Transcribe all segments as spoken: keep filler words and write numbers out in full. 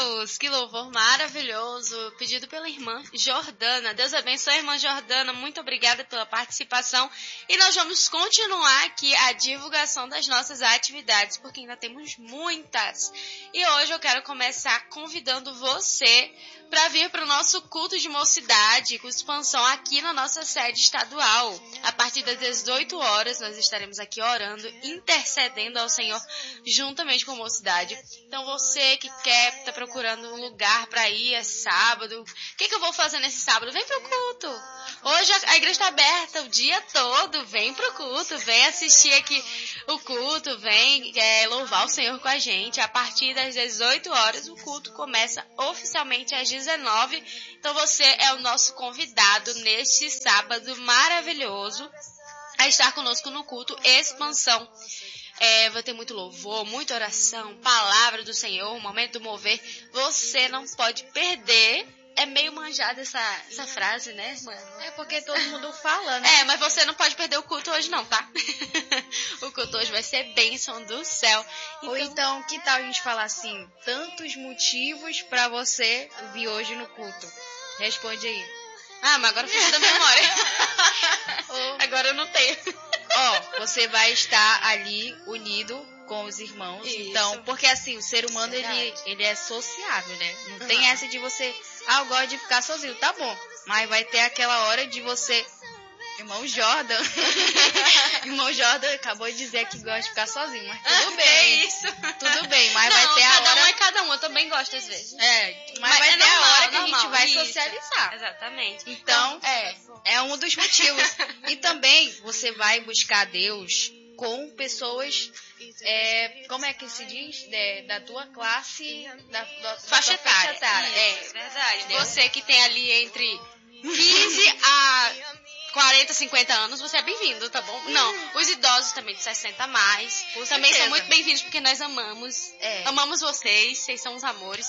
Manaus. Que louvor maravilhoso, pedido pela irmã Jordana. Deus abençoe, irmã Jordana, muito obrigada pela participação. E nós vamos continuar aqui a divulgação das nossas atividades, porque ainda temos muitas. E hoje eu quero começar convidando você para vir para o nosso culto de mocidade, com expansão aqui na nossa sede estadual. A partir das dezoito horas, nós estaremos aqui orando, intercedendo ao Senhor, juntamente com a mocidade. Então, você que quer, está procurando um lugar para ir, é sábado. O que, que eu vou fazer nesse sábado? Vem pro culto. Hoje a, a igreja está aberta o dia todo. Vem pro culto, vem assistir aqui o culto, vem é, louvar o Senhor com a gente. A partir das dezoito horas, o culto começa oficialmente às dezenove. Então, você é o nosso convidado neste sábado maravilhoso a estar conosco no culto Expansão. É, vai ter muito louvor, muita oração, palavra do Senhor, um momento do mover. Você não pode perder. É meio manjada essa, essa frase, né, mano? É porque todo mundo fala, né? É, mas você não pode perder o culto hoje não, tá? O culto hoje vai ser bênção do céu. Então... Ou então, que tal a gente falar assim, tantos motivos pra você vir hoje no culto? Responde aí. Ah, mas agora fugiu da memória. Oh. Agora eu não tenho. Ó, oh, você vai estar ali unido com os irmãos. Isso. Então, porque assim, o ser humano, ele, ele é sociável, né? Não uhum. tem essa de você, ah, eu gosto de ficar sozinho, tá bom. Mas vai ter aquela hora de você... Irmão Jordan. Irmão Jordan acabou de dizer que gosta de ficar sozinho, mas tudo ah, bem. É isso. Tudo bem, mas não, vai ter a hora... cada um é cada um, eu também gosto às vezes. É, mas, mas vai é ter normal, a hora que normal, a gente vai isso. socializar. Exatamente. Então, é, é um dos motivos. E também você vai buscar Deus com pessoas, é, como é que se diz? De, da tua classe, da, da, faixa da tua faixa etária. É, verdade. Entendeu? Você que tem ali entre quinze a quarenta, cinquenta anos, você é bem-vindo, tá bom? Não, os idosos também de sessenta a mais, Com também certeza. são muito bem-vindos, porque nós amamos. É. Amamos vocês, vocês são os amores.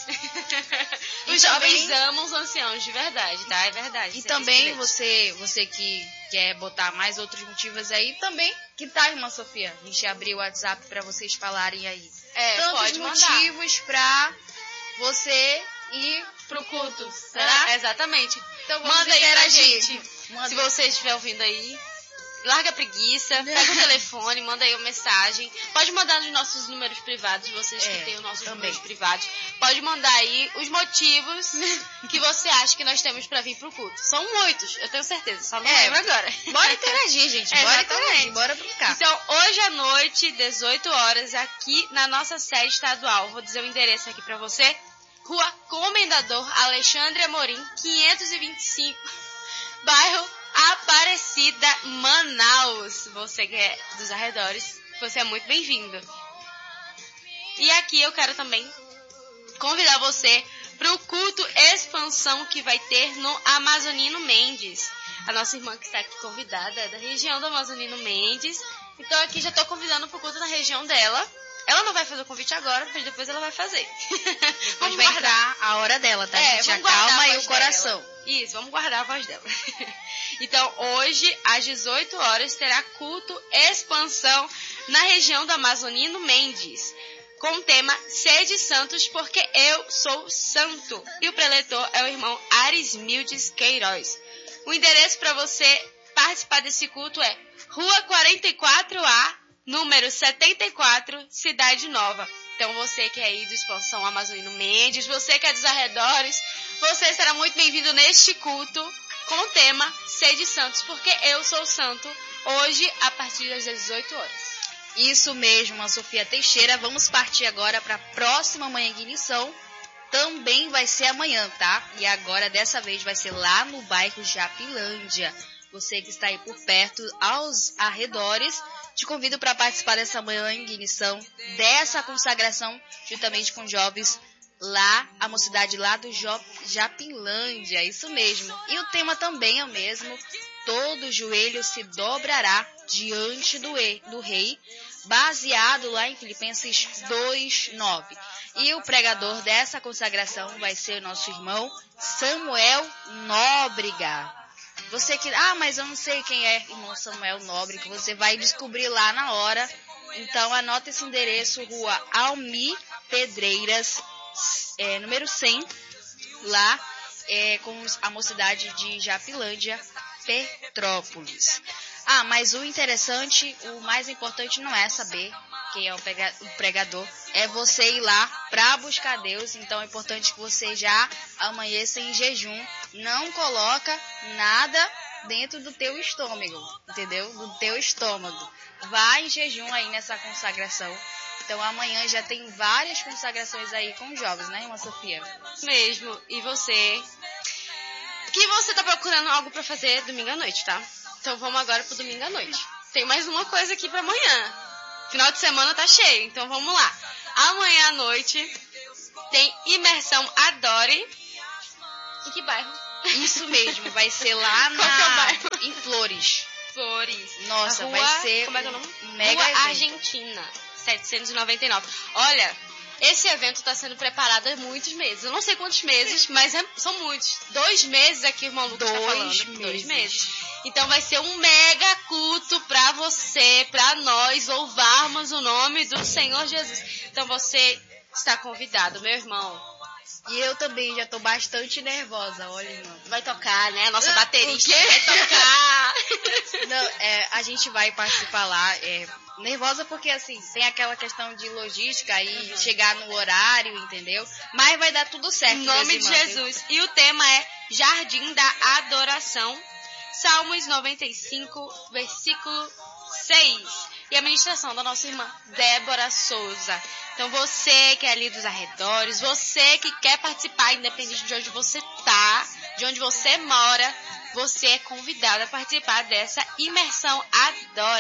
E os também, jovens amam os anciãos, de verdade, tá? É verdade. E também você, você que quer botar mais outros motivos aí, também, que tá, irmã Sofia? A gente abriu o WhatsApp pra vocês falarem aí. É, tantos pode motivos mandar. pra você ir pro culto, será? É, exatamente. Então vamos Manda interagir. aí pra gente. Manda. Se você estiver ouvindo aí, larga a preguiça, pega o telefone, manda aí uma mensagem. Pode mandar nos nossos números privados, vocês é, que têm os nossos também. números privados. Pode mandar aí os motivos que você acha que nós temos pra vir pro culto. São muitos, eu tenho certeza, só não é, lembro agora. Bora interagir, gente, é, bora exatamente. interagir, bora brincar. Então, hoje à noite, dezoito horas, aqui na nossa sede estadual, vou dizer o endereço aqui pra você. Rua Comendador Alexandre Amorim, quinhentos e vinte e cinco, bairro Aparecida, Manaus. Você que é dos arredores, você é muito bem-vindo. E aqui eu quero também convidar você para o culto Expansão que vai ter no Amazonino Mendes. A nossa irmã que está aqui convidada é da região do Amazonino Mendes. Então aqui já estou convidando para o culto na região dela. Ela não vai fazer o convite agora, mas depois ela vai fazer. Depois vamos vai guardar entrar a hora dela, tá, é, gente? Vamos Acalma aí o coração. Dela. Isso, vamos guardar a voz dela. Então, hoje, às dezoito horas, terá culto Expansão na região do Amazonino Mendes, com o tema Sede Santos, porque eu sou santo. E o preletor é o irmão Arismildes Queiroz. O endereço para você participar desse culto é Rua quarenta e quatro A, número setenta e quatro, Cidade Nova. Então, você que é aí do Expansão Amazonino Mendes, você que é dos arredores, você será muito bem-vindo neste culto com o tema Sede Santos, porque eu sou santo, hoje, a partir das dezoito horas. Isso mesmo, a Sofia Teixeira. Vamos partir agora para a próxima manhã de ignição. Também vai ser amanhã, tá? E agora, dessa vez, vai ser lá no bairro Japilândia. Você que está aí por perto, aos arredores, te convido para participar dessa manhã de ignição, dessa consagração, juntamente com jovens lá, a mocidade lá do Japilândia, isso mesmo. E o tema também é o mesmo, todo joelho se dobrará diante do, e, do rei, baseado lá em Filipenses dois, nove. E o pregador dessa consagração vai ser o nosso irmão Samuel Nóbrega. Você que, ah, mas eu não sei quem é irmão Samuel Nóbrega, que você vai descobrir lá na hora. Então anota esse endereço, Rua Almi Pedreiras, é, número cem, lá é, com a mocidade de Japilândia, Petrópolis. Ah, mas o interessante, o mais importante não é saber quem é o pregador, é você ir lá para buscar Deus. Então é importante que você já amanheça em jejum, não coloca nada dentro do teu estômago, entendeu? Do teu estômago. Vai em jejum aí nessa consagração. Então amanhã já tem várias consagrações aí com os jovens, né, irmã Sofia? Mesmo. E você? Que você tá procurando algo para fazer domingo à noite, tá? Então vamos agora pro domingo à noite. Tem mais uma coisa aqui para amanhã. Final de semana tá cheio, então vamos lá. Amanhã à noite tem imersão Adore. Em que bairro? Isso mesmo, vai ser lá na... Qual que é o bairro? Em Flores. Flores. Nossa, Rua, vai ser como é que é o nome? um mega Rua evento. Argentina, setecentos e noventa e nove. Olha, esse evento está sendo preparado há muitos meses. Eu não sei quantos meses, mas é, são muitos. Dois meses aqui o irmão Lucas está falando. Meses. Dois meses. Então vai ser um mega culto para você, para nós louvarmos o nome do Senhor Jesus. Então você está convidado, meu irmão. E eu também já tô bastante nervosa, olha, irmão. Vai tocar, né? Nossa Ah, baterista o quê? vai tocar. Não, é, a gente vai participar lá, é, nervosa porque, assim, tem aquela questão de logística e uhum. chegar no horário, entendeu? Mas vai dar tudo certo. Em nome de Jesus. E o tema é Jardim da Adoração, Salmos noventa e cinco, versículo seis. E a ministração da nossa irmã Débora Souza. Então você que é ali dos arredores, você que quer participar, independente de onde você tá, de onde você mora, você é convidado a participar dessa imersão Adore.